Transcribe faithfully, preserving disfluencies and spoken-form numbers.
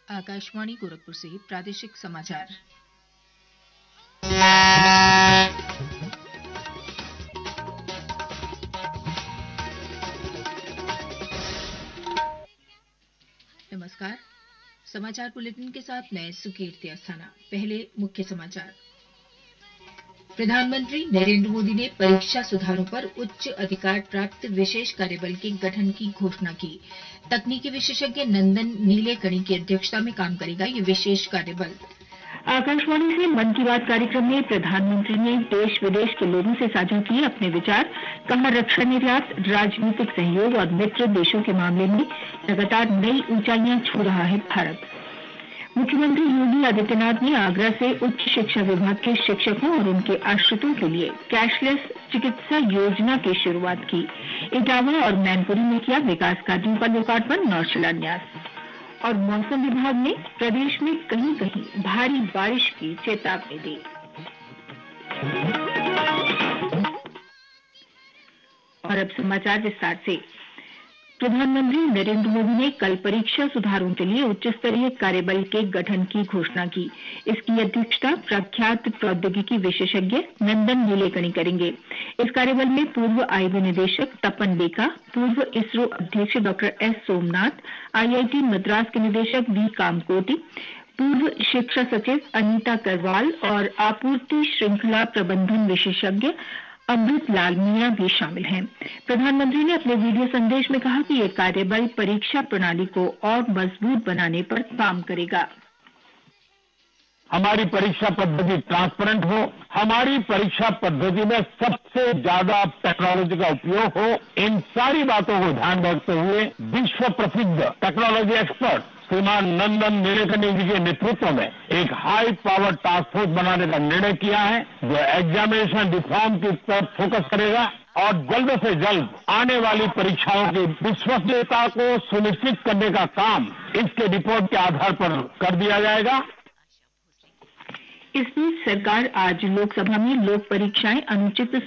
आकाशवाणी गोरखपुर से प्रादेशिक समाचार। नमस्कार। समाचार बुलेटिन के साथ मैं सुकीर्ति अस्थाना। पहले मुख्य समाचार। प्रधानमंत्री नरेंद्र मोदी ने परीक्षा सुधारों पर उच्च अधिकार प्राप्त विशेष कार्यबल के गठन की घोषणा की। तकनीकी विशेषज्ञ नंदन नीलेकणी की अध्यक्षता में काम करेगा ये विशेष कार्यबल। आकाशवाणी से मन की बात कार्यक्रम में प्रधानमंत्री ने देश विदेश के लोगों से साझा किए अपने विचार। कहा, रक्षा निर्यात, राजनीतिक सहयोग और मित्र देशों के मामले में लगातार नई ऊंचाइयां छू रहा है भारत। मुख्यमंत्री योगी आदित्यनाथ ने आगरा से उच्च शिक्षा विभाग के शिक्षकों और उनके आश्रितों के लिए कैशलेस चिकित्सा योजना की शुरुआत की। इटावा और मैनपुरी में किया विकास कार्यों का लोकार्पण और शिलान्यास। और मौसम विभाग ने प्रदेश में कहीं कहीं भारी बारिश की चेतावनी दी। और अब समाचार विस्तार से। प्रधानमंत्री नरेंद्र मोदी ने कल परीक्षा सुधारों के लिए उच्च स्तरीय कार्यबल के गठन की घोषणा की। इसकी अध्यक्षता प्रख्यात प्रौद्योगिकी विशेषज्ञ नंदन नीलेकणी करेंगे। इस कार्यबल में पूर्व आईबी निदेशक तपन बेका, पूर्व इसरो अध्यक्ष doctor S Somnath, IIT Madras के निदेशक वी कामकोटी, पूर्व शिक्षा सचिव अनीता करवाल और आपूर्ति श्रृंखला प्रबंधन विशेषज्ञ अमृत लाल मियां भी शामिल हैं। प्रधानमंत्री ने अपने वीडियो संदेश में कहा कि यह कार्यबल परीक्षा प्रणाली को और मजबूत बनाने पर काम करेगा। हमारी परीक्षा पद्धति ट्रांसपेरेंट हो, हमारी परीक्षा पद्धति में सबसे ज्यादा टेक्नोलॉजी का उपयोग हो, इन सारी बातों को ध्यान रखते हुए विश्व प्रसिद्ध टेक्नोलॉजी एक्सपर्ट श्रीमान नंदन नीलेकणी जी के नेतृत्व में एक हाई पावर टास्क फोर्स बनाने का निर्णय किया है, जो एग्जामिनेशन रिफॉर्म की तरफ फोकस करेगा और जल्द से जल्द आने वाली परीक्षाओं की विश्वसनीयता को सुनिश्चित करने का काम इसके रिपोर्ट के आधार पर कर दिया जाएगा। इस बीच सरकार आज लोकसभा में लोक परीक्षाएं अनुचित